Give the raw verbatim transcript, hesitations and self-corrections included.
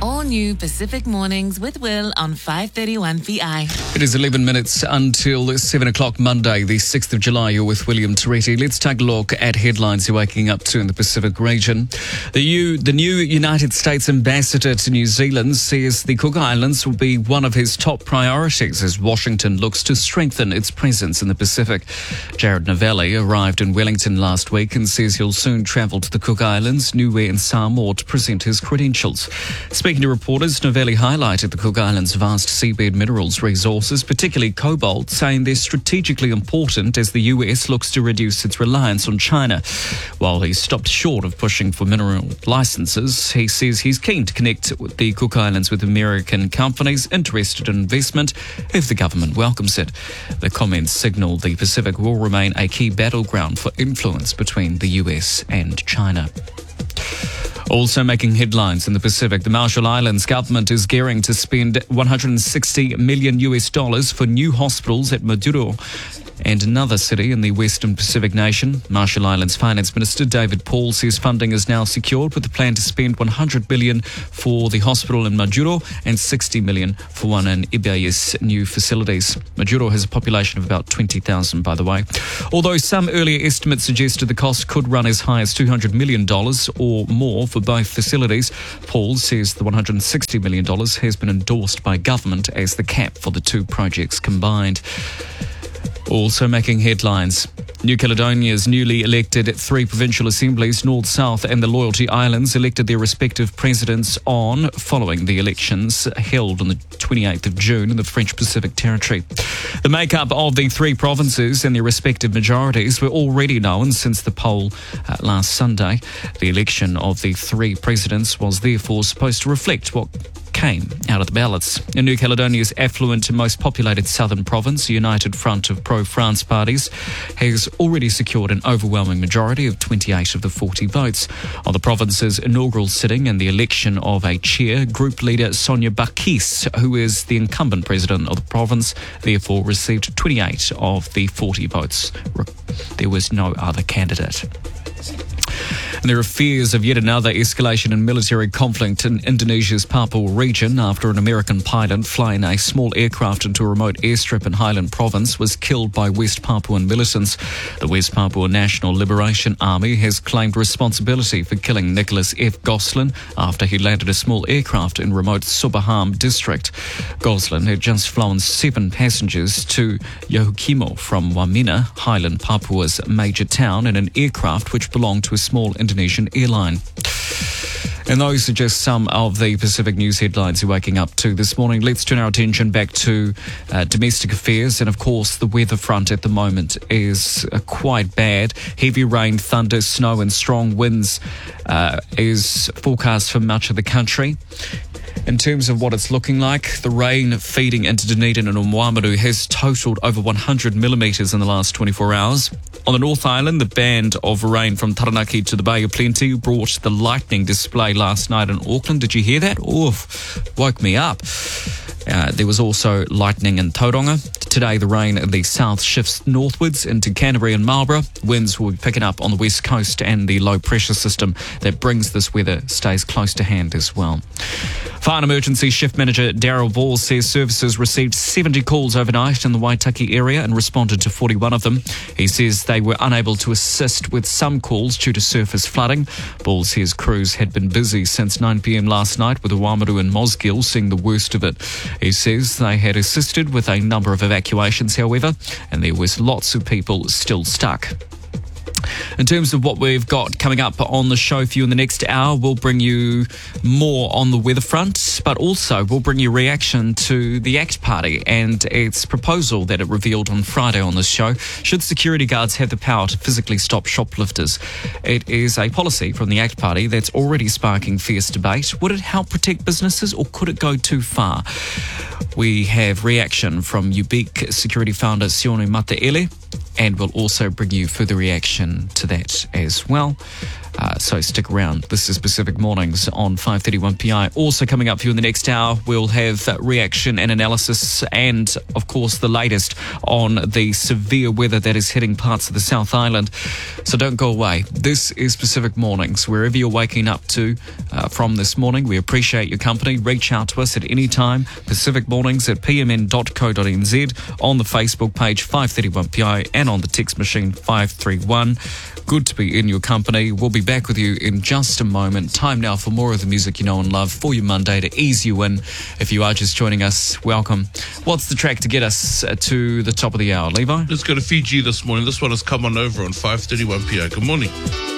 All new Pacific Mornings with Will on five thirty-one P I. It is eleven minutes until seven o'clock Monday, the sixth of July. You're with William Toretti. Let's take a look at headlines you're waking up to in the Pacific region. The, U, the new United States ambassador to New Zealand says the Cook Islands will be one of his top priorities as Washington looks to strengthen its presence in the Pacific. Jared Novelli arrived in Wellington last week and says he'll soon travel to the Cook Islands, Niue and Samoa to present his credentials. Speaking to reporters, Novelli highlighted the Cook Islands' vast seabed minerals resources, particularly cobalt, saying they're strategically important as the U S looks to reduce its reliance on China. While he stopped short of pushing for mineral licenses, he says he's keen to connect the Cook Islands with American companies interested in investment if the government welcomes it. The comments signal the Pacific will remain a key battleground for influence between the U S and China. Also making headlines in the Pacific, the Marshall Islands government is gearing to spend one hundred sixty million U S dollars for new hospitals at Maduro and another city in the Western Pacific nation. Marshall Islands Finance Minister David Paul says funding is now secured with a plan to spend one hundred billion dollars for the hospital in Maduro and sixty million dollars for one in Ibae's new facilities. Maduro has a population of about twenty thousand, by the way. Although some earlier estimates suggested the cost could run as high as two hundred million dollars or more for both facilities, Paul says the one hundred sixty million dollars has been endorsed by government as the cap for the two projects combined. Also making headlines, New Caledonia's newly elected three provincial assemblies, North, South and the Loyalty Islands, elected their respective presidents on following the elections held on the twenty-eighth of June in the French Pacific Territory. The makeup of the three provinces and their respective majorities were already known since the poll uh, last Sunday. The election of the three presidents was therefore supposed to reflect what came out of the ballots. In New Caledonia's affluent and most populated southern province, the United Front of Pro-France parties has already secured an overwhelming majority of twenty-eight of the forty votes. On the province's inaugural sitting and the election of a chair, Group Leader Sonia Bakis, who is the incumbent president of the province, therefore received twenty-eight of the forty votes. There was no other candidate. And there are fears of yet another escalation in military conflict in Indonesia's Papua region after an American pilot flying a small aircraft into a remote airstrip in Highland province was killed by West Papuan militants. The West Papua National Liberation Army has claimed responsibility for killing Nicholas F. Goslin after he landed a small aircraft in remote Subaham district. Goslin had just flown seven passengers to Yahukimo from Wamena, Highland Papua's major town, in an aircraft which belonged to a small Indonesian airline. And those are just some of the Pacific news headlines you're waking up to this morning. Let's turn our attention back to uh, domestic affairs. And of course, the weather front at the moment is uh, quite bad. Heavy rain, thunder, snow and strong winds uh, is forecast for much of the country. In terms of what it's looking like, the rain feeding into Dunedin and Oamaru has totaled over one hundred millimetres in the last twenty-four hours. On the North Island, the band of rain from Taranaki to the Bay of Plenty brought the lightning display last night in Auckland. Did you hear that? Oof, woke me up. Uh, there was also lightning in Tauranga. Today, the rain in the south shifts northwards into Canterbury and Marlborough. Winds will be picking up on the west coast, and the low pressure system that brings this weather stays close to hand as well. Fire and Emergency Shift Manager Daryl Ball says services received seventy calls overnight in the Waitaki area and responded to forty-one of them. He says they were unable to assist with some calls due to surface flooding. Ball says crews had been busy since nine p.m. last night, with Oamaru and Mosgiel seeing the worst of it. He says they had assisted with a number of evacuations, however, and there was lots of people still stuck. In terms of what we've got coming up on the show for you in the next hour, we'll bring you more on the weather front, but also we'll bring you reaction to the ACT Party and its proposal that it revealed on Friday on this show. Should security guards have the power to physically stop shoplifters? It is a policy from the ACT Party that's already sparking fierce debate. Would it help protect businesses or could it go too far? We have reaction from Ubique security founder Sione Mataele, and we'll also bring you further reaction to that as well. Uh, so stick around. This is Pacific Mornings on five thirty-one P I. Also coming up for you in the next hour, we'll have uh, reaction and analysis and, of course, the latest on the severe weather that is hitting parts of the South Island. So don't go away. This is Pacific Mornings. Wherever you're waking up to uh, from this morning, we appreciate your company. Reach out to us at any time. Pacific Mornings at p m n dot co dot n z, on the Facebook page five thirty-one P I, and on the text machine five three one. Good to be in your company. We'll be back with you in just a moment. Time now for more of the music you know and love for your Monday to ease you in. If you are just joining us, welcome. What's the track to get us to the top of the hour, Levi? Let's go to Fiji this morning. This one has come on over on five thirty-one P I. Good morning.